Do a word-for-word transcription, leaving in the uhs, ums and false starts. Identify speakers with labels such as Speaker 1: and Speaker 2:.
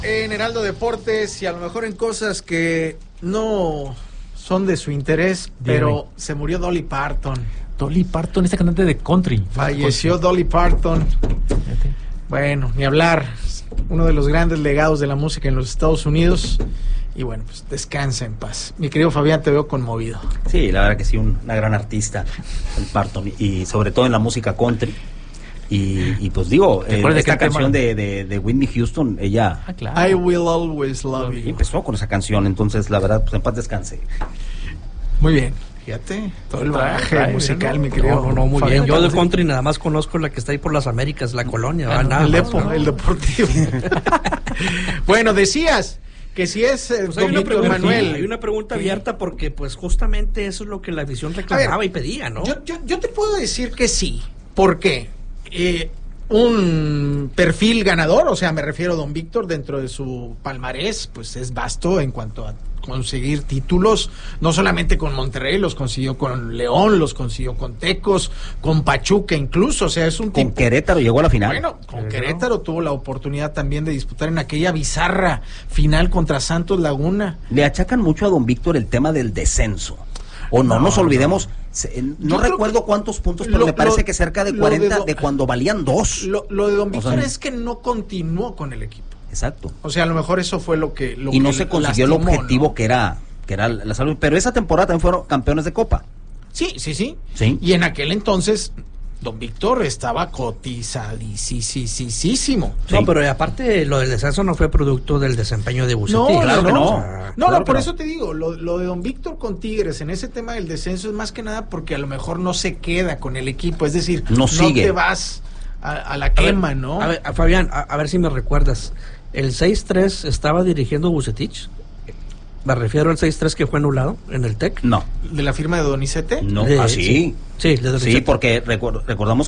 Speaker 1: En Heraldo Deportes y a lo mejor en cosas que no son de su interés,
Speaker 2: Dime.
Speaker 1: pero se murió Dolly Parton.
Speaker 2: Dolly Parton, esta cantante de country.
Speaker 1: Falleció Dolly Parton.
Speaker 2: Fíjate.
Speaker 1: Bueno, ni hablar. Uno de los grandes legados de la música en los Estados Unidos. Y bueno, pues descansa en paz. Mi querido Fabián, te veo conmovido.
Speaker 3: Sí, la verdad que sí, un, una gran artista, el Parton, y sobre todo en la música country. Y, y pues digo, eh, esta canción de, de, de Whitney Houston, ella
Speaker 2: Ah, claro.
Speaker 1: I Will Always Love You.
Speaker 3: empezó con esa canción, entonces la verdad, pues en paz descanse.
Speaker 1: Muy bien. Fíjate, todo el bagaje
Speaker 2: Trae,
Speaker 1: musical,
Speaker 2: ¿no?
Speaker 1: mi querido.
Speaker 4: No, no, no, muy
Speaker 1: Fabián.
Speaker 4: bien. Yo de country nada más conozco la que está ahí por las Américas, la colonia.
Speaker 1: Ah,
Speaker 4: ¿verdad?
Speaker 1: no,
Speaker 4: Nada
Speaker 1: el
Speaker 4: más,
Speaker 1: Depo,
Speaker 4: ¿no?
Speaker 1: el Deportivo. Bueno, decías que si es eh,
Speaker 4: Pues hay,
Speaker 1: don
Speaker 4: una
Speaker 1: Víctor
Speaker 4: pregunta,
Speaker 1: Manuel.
Speaker 4: hay una pregunta
Speaker 1: Sí.
Speaker 4: abierta porque pues justamente eso es lo que la afición reclamaba
Speaker 1: A ver,
Speaker 4: y pedía, ¿no?
Speaker 1: Yo, yo, yo te puedo decir que sí. ¿Por qué? Eh, un perfil ganador, o sea, me refiero a don Víctor, dentro de su palmarés, pues es vasto en cuanto a conseguir títulos, no solamente con Monterrey, los consiguió con León, los consiguió con Tecos, con Pachuca incluso, o sea, es un
Speaker 3: Con
Speaker 1: tipo...
Speaker 3: Querétaro llegó a la final.
Speaker 1: Bueno, con Querétaro tuvo la oportunidad también de disputar en aquella bizarra final contra Santos Laguna.
Speaker 3: Le achacan mucho a don Víctor el tema del descenso. O no,
Speaker 1: No,
Speaker 3: nos olvidemos,
Speaker 1: no.
Speaker 3: se- no
Speaker 1: Yo creo
Speaker 3: recuerdo
Speaker 1: que
Speaker 3: cuántos puntos, pero
Speaker 1: lo-
Speaker 3: me parece
Speaker 1: lo-
Speaker 3: que cerca de
Speaker 1: lo
Speaker 3: cuarenta
Speaker 1: de
Speaker 3: de,
Speaker 1: do-
Speaker 3: cuando valían dos.
Speaker 1: Lo, lo de don
Speaker 3: O
Speaker 1: Víctor
Speaker 3: sea,
Speaker 1: es que no continuó con el equipo.
Speaker 3: Exacto.
Speaker 1: O sea, a lo mejor eso fue lo que... Lo
Speaker 3: Y no
Speaker 1: que
Speaker 3: se consiguió el
Speaker 1: lastimó,
Speaker 3: objetivo
Speaker 1: ¿no?
Speaker 3: que era que era la salud. Pero esa temporada también fueron campeones de Copa.
Speaker 1: Sí, sí, sí.
Speaker 3: Sí.
Speaker 1: Y en aquel entonces, don Víctor estaba cotizadísimo.
Speaker 4: No,
Speaker 3: Sí.
Speaker 4: pero aparte lo del descenso no fue producto del desempeño de Bucetich.
Speaker 1: No,
Speaker 3: claro
Speaker 1: no,
Speaker 3: que
Speaker 1: no.
Speaker 3: no.
Speaker 1: No,
Speaker 3: Claro
Speaker 1: no,
Speaker 3: que
Speaker 1: por
Speaker 3: no.
Speaker 1: eso te digo, lo, lo de don Víctor con Tigres en ese tema del descenso es más que nada porque a lo mejor no se queda con el equipo, es decir,
Speaker 3: No sigue.
Speaker 1: te vas a, a la
Speaker 4: A ver,
Speaker 1: quema, ¿no?
Speaker 4: A ver, a Fabián, a, a ver si me recuerdas. ¿El seis tres estaba dirigiendo Bucetich? Me refiero al seis tres que fue anulado en el T E C.
Speaker 3: No,
Speaker 1: De la firma de Donizete.
Speaker 3: no,
Speaker 4: De-
Speaker 3: así.
Speaker 4: Sí, sí, de
Speaker 3: Sí,
Speaker 4: Donizete.
Speaker 3: porque recuer- recordamos